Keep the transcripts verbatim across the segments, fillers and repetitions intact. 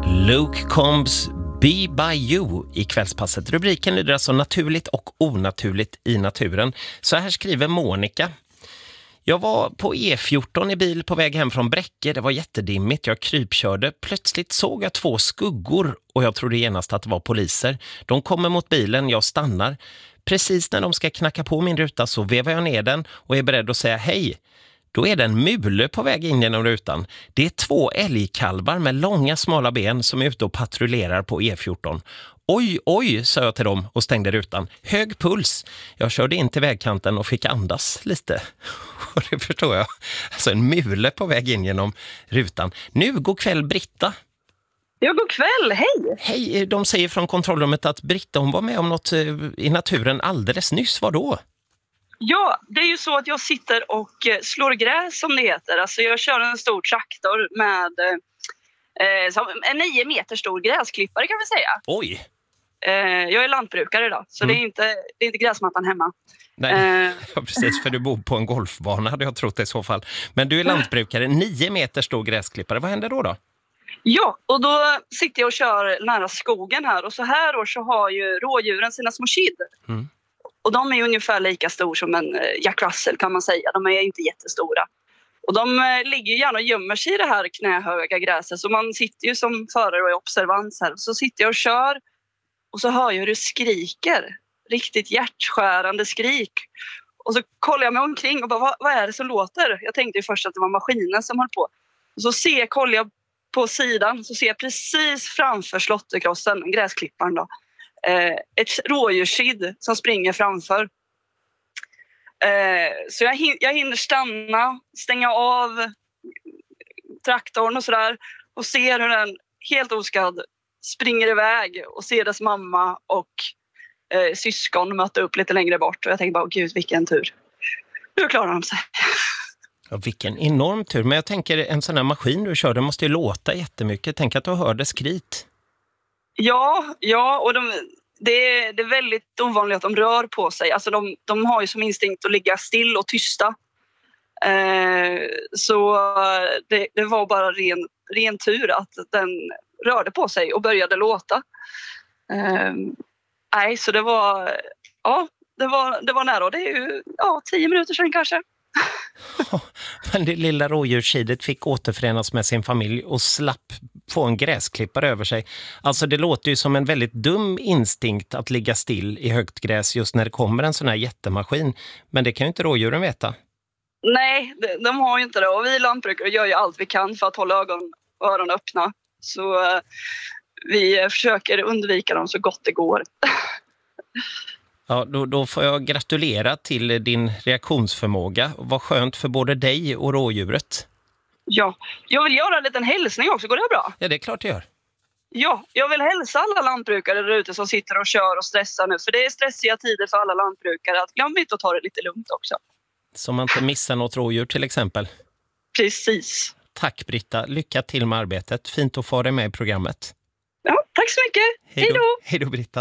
Luke Combs Be By You i kvällspasset. Rubriken lyder alltså naturligt och onaturligt i naturen. Så här skriver Monica. Jag var på E fjorton i bil på väg hem från Bräcke. Det var jättedimmigt. Jag krypkörde. Plötsligt såg jag två skuggor och jag trodde genast att det var poliser. De kommer mot bilen. Jag stannar. Precis när de ska knacka på min ruta så vevar jag ner den och är beredd att säga hej. Då är det en mule på väg in genom rutan. Det är två älgkalvar med långa smala ben som är ute och patrullerar på E fjorton. Oj, oj, sa jag till dem och stängde rutan. Hög puls. Jag körde in till vägkanten och fick andas lite. Och det förstår jag. Alltså en mule på väg in genom rutan. Nu, god kväll Britta. Ja, god kväll. Hej. Hej, de säger från kontrollrummet att Britta hon var med om något i naturen alldeles nyss. Vad då? Ja, det är ju så att jag sitter och slår gräs som det heter. Alltså jag kör en stor traktor med eh, en nio meter stor gräsklippare kan vi säga. Oj! Eh, jag är lantbrukare idag, så mm. det, är inte, det är inte gräsmattan hemma. Nej, eh. ja, precis, för du bor på en golfbana hade jag trott i så fall. Men du är lantbrukare, nio meter stor gräsklippare. Vad händer då då? Ja, och då sitter jag och kör nära skogen här. Och så här år så har ju rådjuren sina små kid. Mm. Och de är ungefär lika stor som en Jack Russell kan man säga. De är inte jättestora. Och de ligger ju gärna och gömmer sig i det här knähöga gräset. Så man sitter ju som förare och är observans här. Så sitter jag och kör. Och så hör jag hur det skriker. Riktigt hjärtskärande skrik. Och så kollar jag mig omkring och bara, vad, vad är det som låter? Jag tänkte ju först att det var maskinen som höll på. Och så ser, kollar jag på sidan. Så ser jag precis framför slotterkrossen, gräsklipparen då. Eh, ett rådjurskid som springer framför. Eh, så jag, hin- jag hinner stanna, stänga av traktorn och sådär. Och ser hur den helt oskadd springer iväg och ser dess mamma och eh, syskon möta upp lite längre bort. Och jag tänker bara, åh gud vilken tur. Hur klarar de sig? Ja, vilken enorm tur. Men jag tänker en sån här maskin du kör, det måste ju låta jättemycket. Tänk att du hörde skrit. Ja, ja och de, det, är, det är väldigt ovanligt att de rör på sig. Alltså de, de har ju som instinkt att ligga still och tysta. Eh, så det, det var bara ren, ren tur att den rörde på sig och började låta. Eh, nej, så det var, ja, det var, det var nära. Det är ju ja, tio minuter sedan kanske. Men det lilla rådjurskidet fick återförenas med sin familj och slapp få en gräsklippare över sig. Alltså det låter ju som en väldigt dum instinkt att ligga still i högt gräs just när det kommer en sån här jättemaskin. Men det kan ju inte rådjuren veta. Nej, de, de har ju inte det. Och vi lantbrukare gör ju allt vi kan för att hålla ögon och öron öppna. Så uh, vi försöker undvika dem så gott det går. Ja, då, då får jag gratulera till din reaktionsförmåga. Vad skönt för både dig och rådjuret. Ja, jag vill göra en liten hälsning också. Går det bra? Ja, det är klart det gör. Ja, jag vill hälsa alla lantbrukare där ute som sitter och kör och stressar nu. För det är stressiga tider för alla lantbrukare. Att glöm inte att ta det lite lugnt också. Så man inte missar något rådjur till exempel. Precis. Tack Britta, lycka till med arbetet. Fint att få dig med i programmet. Ja, tack så mycket. Hej då. Hej då Britta.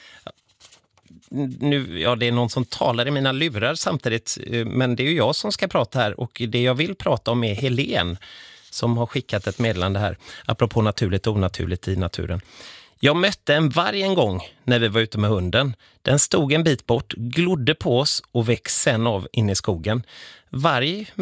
Nu, ja, det är någon som talar i mina lurar samtidigt, men det är ju jag som ska prata här och det jag vill prata om är Helen som har skickat ett meddelande här apropå naturligt och onaturligt i naturen. Jag mötte en varg en gång när vi var ute med hunden. Den stod en bit bort, glodde på oss och växte sen av in i skogen. Varg